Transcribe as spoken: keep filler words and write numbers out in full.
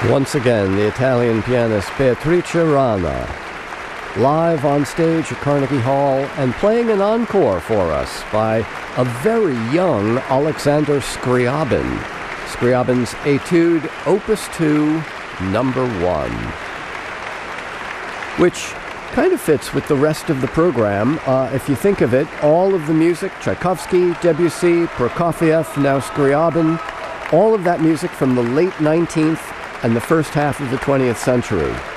Once again, the Italian pianist Beatrice Rana, live on stage at Carnegie Hall and playing an encore for us by a very young Alexander Scriabin. Scriabin's Etude Opus two, number one, which kind of fits with the rest of the program. Uh, if you think of it, all of the music, Tchaikovsky, Debussy, Prokofiev, now Scriabin, all of that music from the late nineteenth and the first half of the twentieth century.